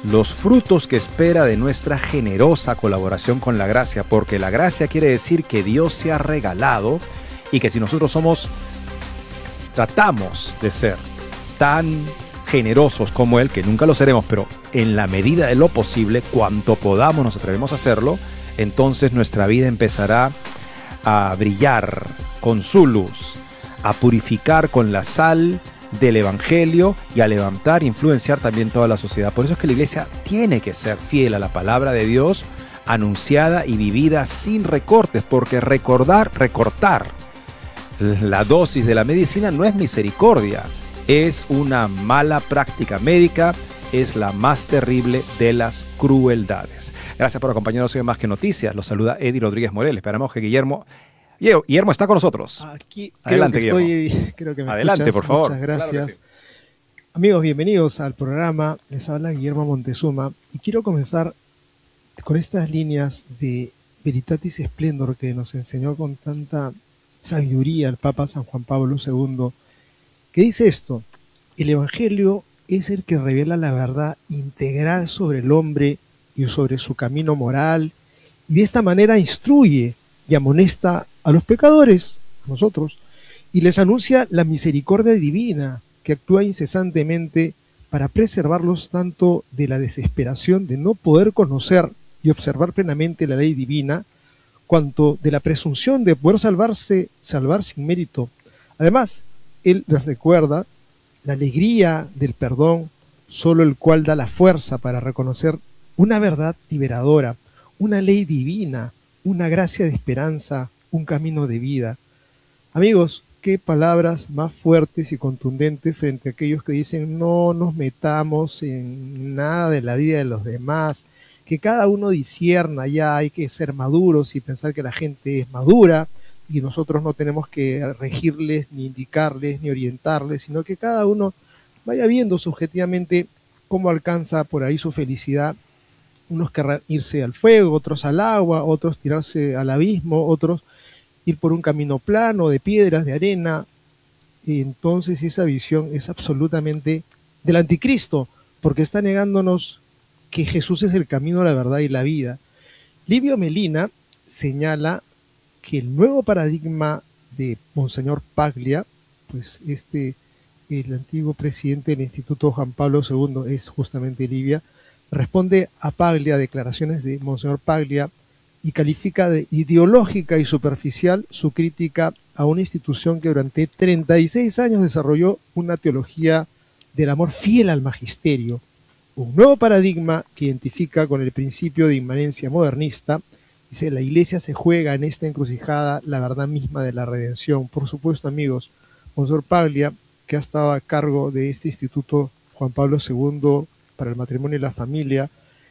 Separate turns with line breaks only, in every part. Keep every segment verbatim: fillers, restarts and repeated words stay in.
los frutos que espera de nuestra generosa colaboración con la gracia, porque la gracia quiere decir que Dios se ha regalado y que si nosotros somos, tratamos de ser tan generosos como Él, que nunca lo seremos, pero en la medida de lo posible, cuanto podamos nos atrevemos a hacerlo, entonces nuestra vida empezará a brillar con su luz, a purificar con la sal del Evangelio y a levantar e influenciar también toda la sociedad. Por eso es que la iglesia tiene que ser fiel a la palabra de Dios, anunciada y vivida sin recortes, porque recordar, recortar la dosis de la medicina no es misericordia, es una mala práctica médica, es la más terrible de las crueldades. Gracias por acompañarnos hoy en Más que Noticias. Los saluda Eddie Rodríguez Morel. Esperamos que Guillermo... Guillermo está con nosotros.
Aquí
Adelante,
creo que
Guillermo.
Estoy, creo que me
Adelante,
escuchas.
por favor.
Muchas gracias.
Claro que sí.
Amigos, bienvenidos al programa. Les habla Guillermo Montezuma y quiero comenzar con estas líneas de Veritatis Splendor que nos enseñó con tanta sabiduría el Papa San Juan Pablo segundo, que dice esto: el Evangelio es el que revela la verdad integral sobre el hombre y sobre su camino moral, y de esta manera instruye y amonesta a los pecadores, a nosotros, y les anuncia la misericordia divina que actúa incesantemente para preservarlos tanto de la desesperación de no poder conocer y observar plenamente la ley divina, cuanto de la presunción de poder salvarse, salvar sin mérito. Además, Él les recuerda la alegría del perdón, solo el cual da la fuerza para reconocer una verdad liberadora, una ley divina, una gracia de esperanza, un camino de vida. Amigos, qué palabras más fuertes y contundentes frente a aquellos que dicen no nos metamos en nada de la vida de los demás, que cada uno discierna, ya hay que ser maduros y pensar que la gente es madura y nosotros no tenemos que regirles, ni indicarles, ni orientarles, sino que cada uno vaya viendo subjetivamente cómo alcanza por ahí su felicidad. Unos querrán irse al fuego, otros al agua, otros tirarse al abismo, otros ir por un camino plano, de piedras, de arena. Y entonces esa visión es absolutamente del anticristo, porque está negándonos que Jesús es el camino, la verdad y la vida. Livio Melina señala que el nuevo paradigma de Monseñor Paglia, pues este, el antiguo presidente del Instituto Juan Pablo segundo es justamente Livia, responde a Paglia, declaraciones de Monseñor Paglia, y califica de ideológica y superficial su crítica a una institución que durante treinta y seis años desarrolló una teología del amor fiel al magisterio, un nuevo paradigma que identifica con el principio de inmanencia modernista. Dice, la Iglesia se juega en esta encrucijada la verdad misma de la redención. Por supuesto, amigos, Monseñor Paglia, que ha estado a cargo de este Instituto Juan Pablo segundo para el matrimonio y la familia,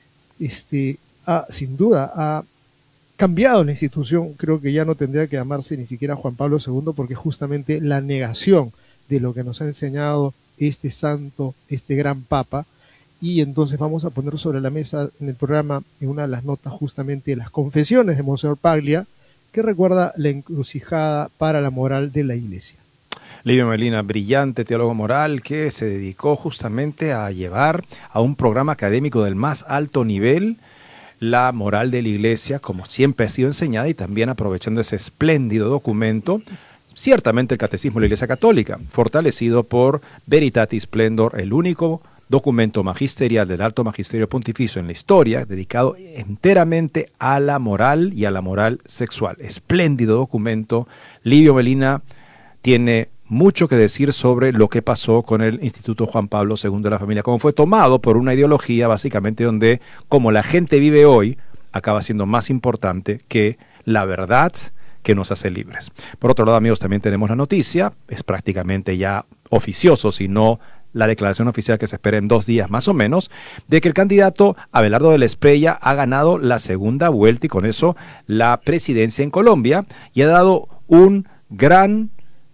este, ha, sin duda ha cambiado la institución. Creo que ya no tendría que llamarse ni siquiera Juan Pablo segundo, porque justamente la negación de lo que nos ha enseñado este santo, este gran papa. Y entonces vamos a poner sobre la mesa en el programa, en una de las notas, justamente las confesiones de Monseñor Paglia, que recuerda la encrucijada para la moral de la Iglesia.
Livio Melina, brillante teólogo moral que se dedicó justamente a llevar a un programa académico del más alto nivel la moral de la Iglesia, como siempre ha sido enseñada, y también aprovechando ese espléndido documento, ciertamente el Catecismo de la Iglesia Católica, fortalecido por Veritatis Splendor, el único documento magisterial del Alto Magisterio Pontificio en la historia, dedicado enteramente a la moral y a la moral sexual. Espléndido documento. Livio Melina tiene mucho que decir sobre lo que pasó con el Instituto Juan Pablo segundo de la familia, cómo fue tomado por una ideología básicamente donde, como la gente vive hoy, acaba siendo más importante que la verdad que nos hace libres. Por otro lado, amigos, también tenemos la noticia, es prácticamente ya oficioso, si no la declaración oficial que se espera en dos días más o menos, de que el candidato Abelardo de la Espriella ha ganado la segunda vuelta y con eso la presidencia en Colombia, y ha dado un gran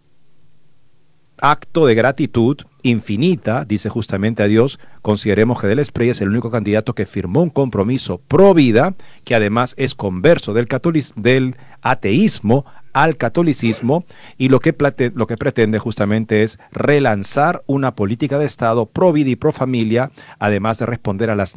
acto de gratitud infinita, dice justamente a Dios. Consideremos que de la Espriella es el único candidato que firmó un compromiso pro vida, que además es converso del, catolic- del ateísmo al catolicismo, y lo que, plate- lo que pretende justamente es relanzar una política de Estado pro vida y pro familia, además de responder a las